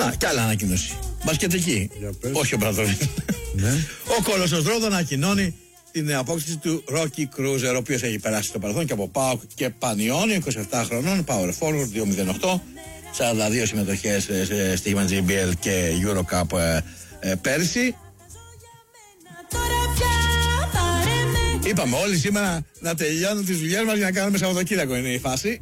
Να, κι άλλα ανακοίνωση. Μπασκετική. Όχι ο Μπραδόρης. Ο Κολοσσός Ρόδο ανακοινώνει την απόκτηση του Ρόκι Κρούζερ, ο οποίος έχει περάσει στο παρελθόν και από ΠΑΟΚ και Πανιόνιο, 27 χρονών, Power Forward, 2-0-8, 42 συμμετοχές σε στοίχημα JBL και Eurocup πέρσι. Είπαμε όλοι σήμερα να τελειώνουν τις δουλειές μας για να κάνουμε Σαββατοκύριακο, είναι η φάση.